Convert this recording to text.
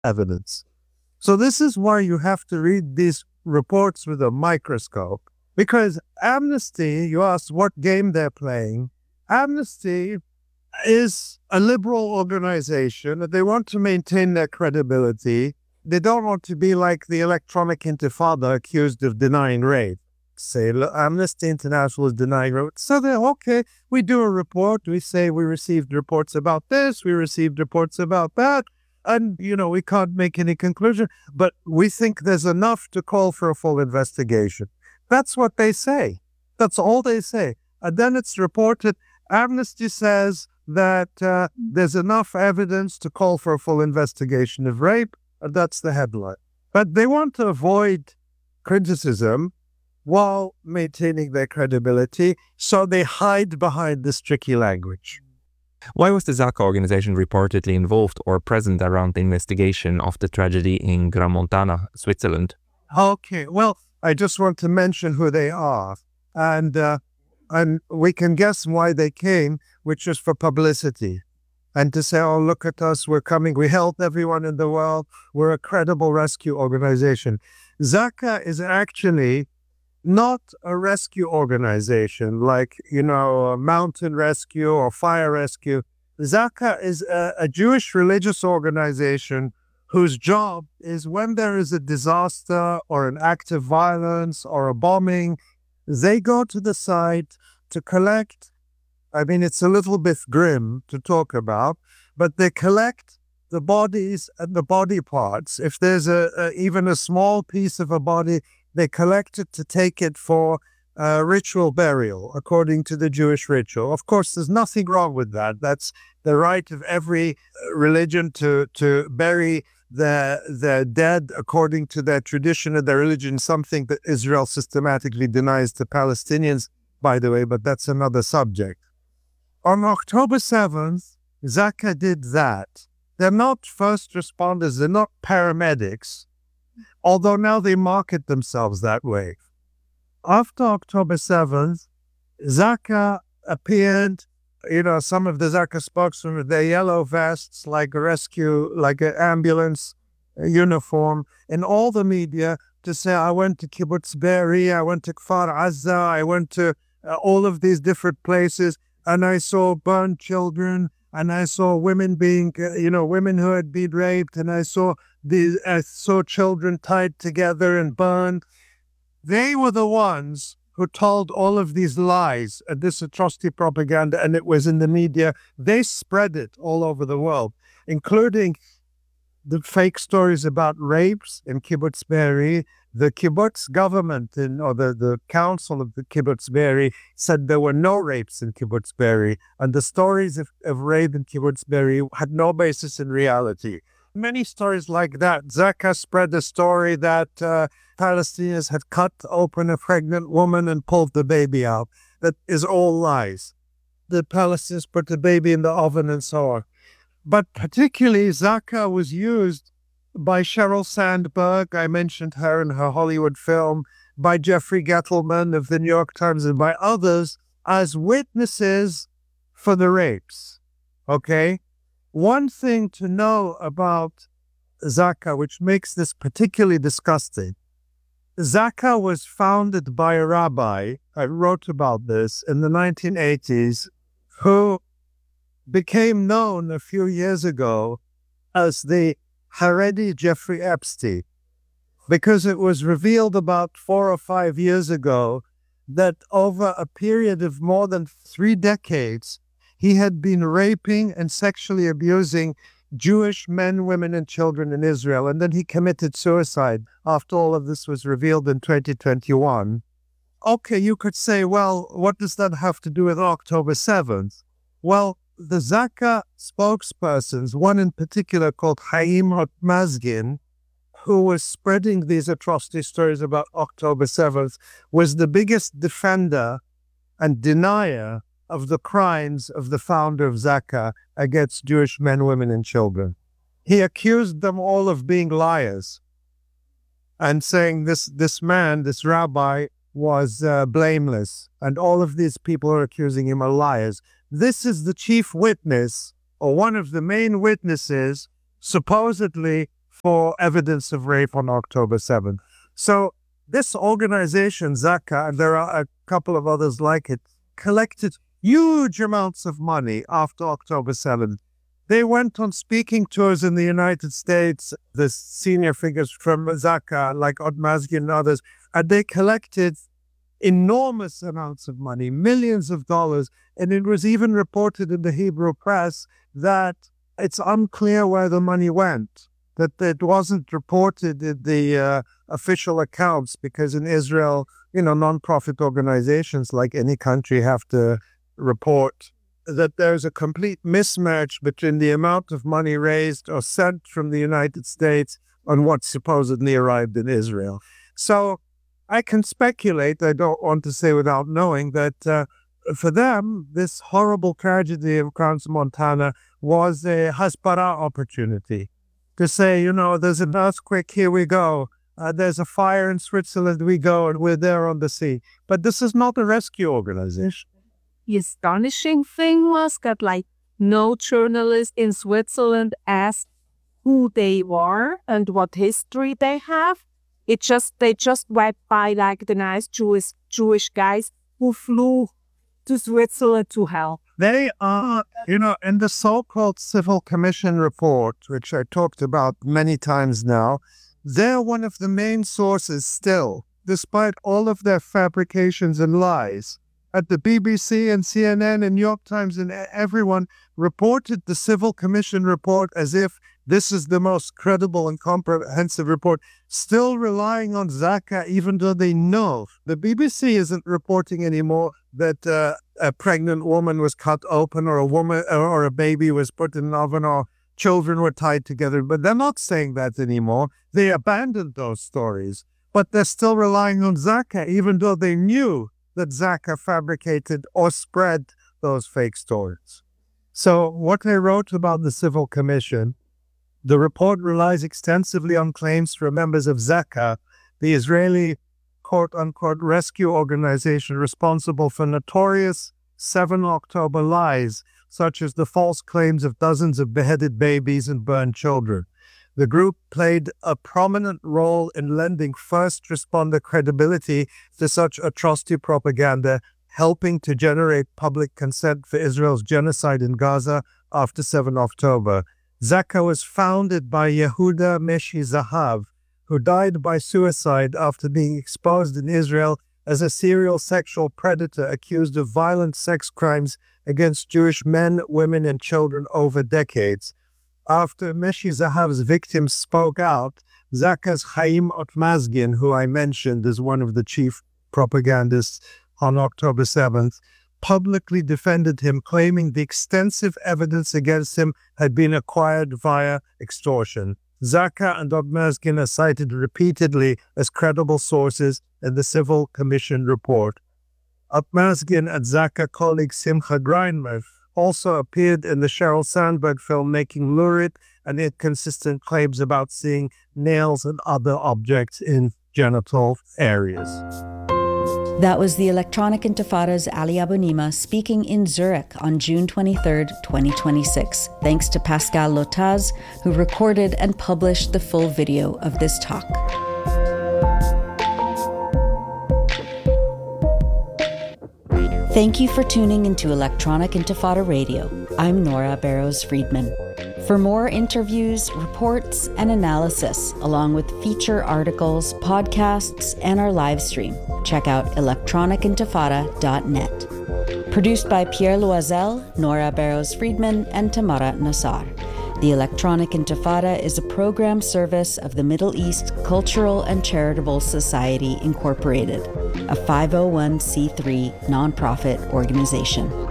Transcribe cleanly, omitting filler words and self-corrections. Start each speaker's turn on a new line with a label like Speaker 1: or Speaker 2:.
Speaker 1: evidence. So this is why you have to read these reports with a microscope. Because Amnesty, you ask what game they're playing. Amnesty is a liberal organization. They want to maintain their credibility. They don't want to be like the Electronic Intifada accused of denying rape. Say, Amnesty International is denying rape. So they're okay. We do a report. We say we received reports about this. We received reports about that. And, we can't make any conclusion. But we think there's enough to call for a full investigation. That's what they say. That's all they say. And then it's reported. Amnesty says that there's enough evidence to call for a full investigation of rape. And that's the headline. But they want to avoid criticism while maintaining their credibility, so they hide behind this tricky language.
Speaker 2: Why was the Zaka organization reportedly involved or present around the investigation of the tragedy in Crans-Montana, Switzerland?
Speaker 1: Okay, well, I just want to mention who they are. And we can guess why they came, which is for publicity. And to say, oh, look at us, we're coming, we help everyone in the world, we're a credible rescue organization. Zaka is actually not a rescue organization like, a mountain rescue or fire rescue. Zaka is a Jewish religious organization whose job is when there is a disaster or an act of violence or a bombing, they go to the site to collect. It's a little bit grim to talk about, but they collect the bodies and the body parts. If there's even a small piece of a body, they collect it to take it for ritual burial, according to the Jewish ritual. Of course, there's nothing wrong with that. That's the right of every religion to bury their dead according to their tradition and their religion, something that Israel systematically denies to Palestinians, by the way, but that's another subject. On October 7th, Zaka did that. They're not first responders, they're not paramedics, although now they market themselves that way. After October 7th, Zaka appeared, some of the Zaka spokesmen with their yellow vests, like a rescue, like an ambulance uniform, in all the media to say, I went to Kibbutz Be'eri, I went to Kfar Azza, I went to all of these different places, and I saw burned children, and I saw women being, women who had been raped, and I saw children tied together and burned. They were the ones who told all of these lies and this atrocity propaganda, and it was in the media. They spread it all over the world, including the fake stories about rapes in Kibbutz Be'eri. The kibbutz government or the council of the Kibbutz Be'eri said there were no rapes in Kibbutz Be'eri, and the stories of rape in Kibbutz Be'eri had no basis in reality. Many stories like that. Zaka spread the story that Palestinians had cut open a pregnant woman and pulled the baby out. That is all lies. The Palestinians put the baby in the oven and so on. But particularly, Zaka was used by Sheryl Sandberg, I mentioned her in her Hollywood film, by Jeffrey Gettleman of the New York Times, and by others as witnesses for the rapes. Okay? One thing to know about Zaka, which makes this particularly disgusting, Zaka was founded by a rabbi, I wrote about this, in the 1980s, who became known a few years ago as the Haredi Jeffrey Epstein, because it was revealed about 4 or 5 years ago that over a period of more than 3 decades, he had been raping and sexually abusing Jewish men, women, and children in Israel. And then he committed suicide after all of this was revealed in 2021. Okay, you could say, well, what does that have to do with October 7th? Well, the Zaka spokespersons, one in particular called Haim Mazgin, who was spreading these atrocity stories about October 7th, was the biggest defender and denier of the crimes of the founder of Zaka against Jewish men, women, and children. He accused them all of being liars and saying this man, this rabbi, was blameless, and all of these people are accusing him of liars. This is the chief witness, or one of the main witnesses, supposedly for evidence of rape on October 7th. So this organization, Zaka, and there are a couple of others like it, collected huge amounts of money after October 7th. They went on speaking tours in the United States, the senior figures from Zaka, like Otmazgin and others, and they collected enormous amounts of money, millions of dollars. And it was even reported in the Hebrew press that it's unclear where the money went, that it wasn't reported in the official accounts, because in Israel, nonprofit organizations like any country have to report that there's a complete mismatch between the amount of money raised or sent from the United States on what supposedly arrived in Israel. So I can speculate, I don't want to say without knowing, that for them, this horrible tragedy of Crans-Montana was a Hasbara opportunity to say, there's an earthquake, here we go. There's a fire in Switzerland, we go, and we're there on the sea. But this is not a rescue organization.
Speaker 3: The astonishing thing was that, no journalist in Switzerland asked who they were and what history they have. They just went by like the nice Jewish guys who flew to Switzerland to help.
Speaker 1: They are, in the so-called Civil Commission report, which I talked about many times now, they're one of the main sources still, despite all of their fabrications and lies. At the BBC and CNN and New York Times and everyone reported the Civil Commission report as if this is the most credible and comprehensive report, still relying on Zaka, even though they know. The BBC isn't reporting anymore that a pregnant woman was cut open, or a woman or a baby was put in an oven, or children were tied together. But they're not saying that anymore. They abandoned those stories. But they're still relying on Zaka, even though they knew that Zaka fabricated or spread those fake stories. So what I wrote about the Civil Commission, the report relies extensively on claims from members of Zaka, the Israeli quote-unquote rescue organization responsible for notorious 7 October lies, such as the false claims of dozens of beheaded babies and burned children. The group played a prominent role in lending first responder credibility to such atrocity propaganda, helping to generate public consent for Israel's genocide in Gaza after 7 October. Zaka was founded by Yehuda Meshi Zahav, who died by suicide after being exposed in Israel as a serial sexual predator accused of violent sex crimes against Jewish men, women, and children over decades. After Meshi Zahav's victims spoke out, Zaka's Chaim Otmazgin, who I mentioned as one of the chief propagandists on October 7th, publicly defended him, claiming the extensive evidence against him had been acquired via extortion. Zaka and Otmazgin are cited repeatedly as credible sources in the Civil Commission report. Otmazgin and Zaka colleague Simcha Greinmer also appeared in the Sheryl Sandberg film Making Lurid and inconsistent claims about seeing nails and other objects in genital areas.
Speaker 4: That was the Electronic Intifada's Ali Abunimah speaking in Zurich on June 23, 2026, thanks to Pascal Lotaz, who recorded and published the full video of this talk. Thank you for tuning into Electronic Intifada Radio. I'm Nora Barrows-Friedman. For more interviews, reports, and analysis, along with feature articles, podcasts, and our live stream, check out electronicintifada.net. Produced by Pierre Loisel, Nora Barrows-Friedman, and Tamara Nassar. The Electronic Intifada is a program service of the Middle East Cultural and Charitable Society, Incorporated, a 501c3 nonprofit organization.